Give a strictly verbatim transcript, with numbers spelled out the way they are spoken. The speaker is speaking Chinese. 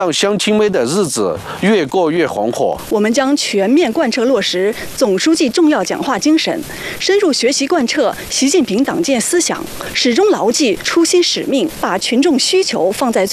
让乡亲们的日子越过越红火。 我们将全面贯彻落实总书记重要讲话精神，深入学习贯彻习近平党建思想，始终牢记初心使命，把群众需求放在最